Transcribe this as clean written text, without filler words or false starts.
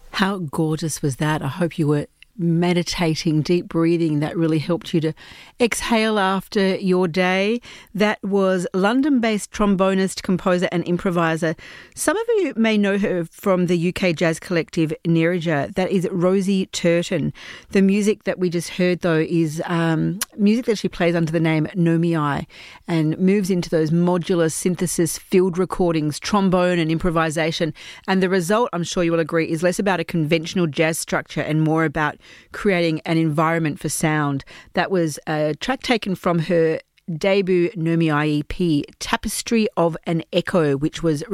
How gorgeous was that? I hope you were meditating, deep breathing. That really helped you to exhale after your day. That was London-based trombonist, composer and improviser. Some of you may know her from the UK jazz collective Nirija. That is Rosie Turton. The music that we just heard, though, is music that she plays under the name Nomii and moves into those modular synthesis field recordings, trombone and improvisation. And the result, I'm sure you will agree, is less about a conventional jazz structure and more about creating an environment for sound. That was a track taken from her debut Nomii EP, Tapestry of an Echo, which was